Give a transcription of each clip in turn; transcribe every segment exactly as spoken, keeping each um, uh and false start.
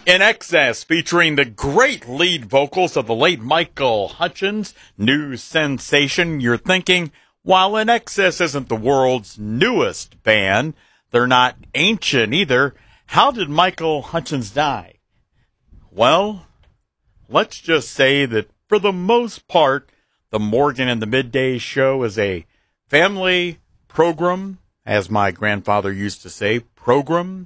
In Excess, featuring the great lead vocals of the late Michael Hutchence, new sensation. You're thinking, while In Excess isn't the world's newest band, they're not ancient either. How did Michael Hutchence die? Well, let's just say that for the most part, the Morgan and the Midday Show is a family program, as my grandfather used to say, program.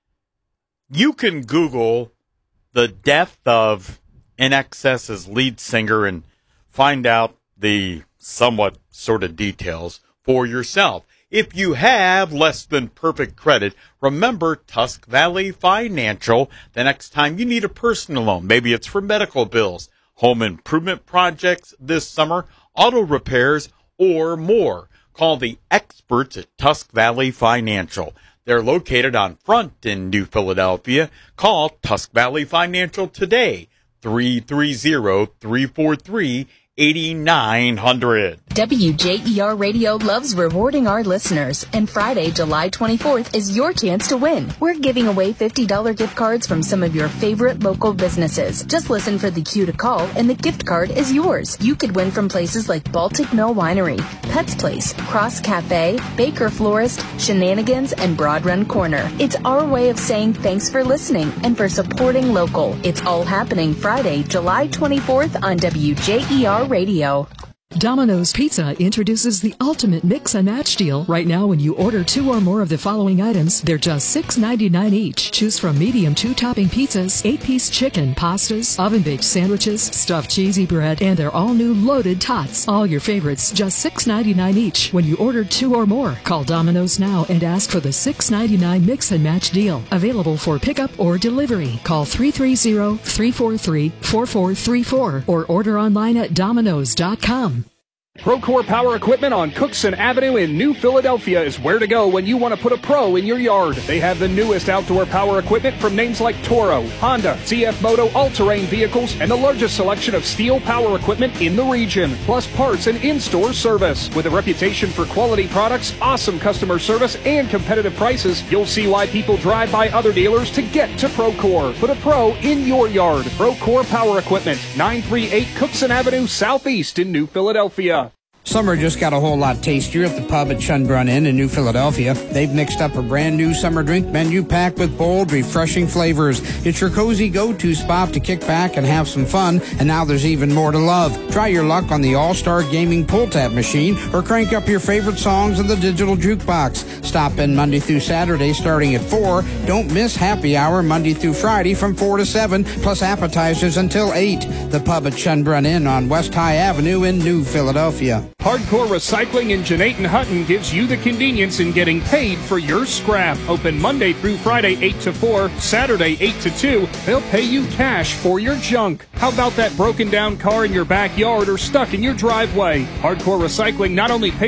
You can Google the death of In Excess's lead singer and find out the somewhat sort of details for yourself. If you have less than perfect credit, remember Tusk Valley Financial the next time you need a personal loan. Maybe it's for medical bills, home improvement projects this summer, auto repairs, or more. Call the experts at Tusk Valley Financial. They're located on Front in New Philadelphia. Call Tusk Valley Financial today, three three zero, three four three, eight nine zero zero. W J E R Radio loves rewarding our listeners, and Friday, July twenty-fourth is your chance to win. We're giving away fifty dollars gift cards from some of your favorite local businesses. Just listen for the cue to call, and the gift card is yours. You could win from places like Baltic Mill Winery, Pets Place, Cross Cafe, Baker Florist, Shenanigans, and Broad Run Corner. It's our way of saying thanks for listening and for supporting local. It's all happening Friday, July twenty-fourth on W J E R Radio. Domino's Pizza introduces the ultimate mix and match deal. Right now, when you order two or more of the following items, they're just six ninety-nine each. Choose from medium two-topping pizzas, eight-piece chicken, pastas, oven-baked sandwiches, stuffed cheesy bread, and their all-new loaded tots. All your favorites, just six ninety-nine each. When you order two or more, call Domino's now and ask for the six ninety-nine mix and match deal. Available for pickup or delivery. Call three three zero, three four three, four four three four or order online at domino's dot com. Procore Power Equipment on Cookson Avenue in New Philadelphia is where to go when you want to put a pro in your yard. They have the newest outdoor power equipment from names like Toro, Honda, C F Moto all-terrain vehicles, and the largest selection of steel power equipment in the region, plus parts and in-store service. With a reputation for quality products, awesome customer service, and competitive prices, you'll see why people drive by other dealers to get to Procore. Put a pro in your yard. Procore Power Equipment, nine three eight Cookson Avenue Southeast in New Philadelphia. Summer just got a whole lot tastier at the pub at Schönbrunn Inn in New Philadelphia. They've mixed up a brand new summer drink menu packed with bold, refreshing flavors. It's your cozy go-to spot to kick back and have some fun, and now there's even more to love. Try your luck on the All-Star Gaming Pull Tab machine or crank up your favorite songs in the digital jukebox. Stop in Monday through Saturday starting at four. Don't miss happy hour Monday through Friday from four to seven, plus appetizers until eight. The pub at Schönbrunn Inn on West High Avenue in New Philadelphia. Hardcore Recycling in Jeanette Hutton gives you the convenience in getting paid for your scrap. Open Monday through Friday eight to four, Saturday eight to two. They'll pay you cash for your junk. How about that broken down car in your backyard or stuck in your driveway? Hardcore Recycling not only pays